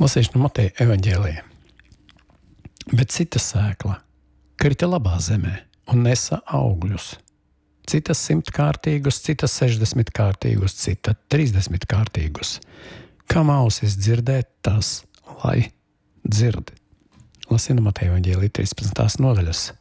Lasīšu no Mateja evaņģēlija. Bet cita sēkla krita labā zemē un nesa augļus. Cita 100-kārtīgus, cita 60-kārtīgus, cita 30-kārtīgus. Kam ausis dzirdēt, tas lai dzird. Lasīju no Mateja evaņģēlija 13. nodaļas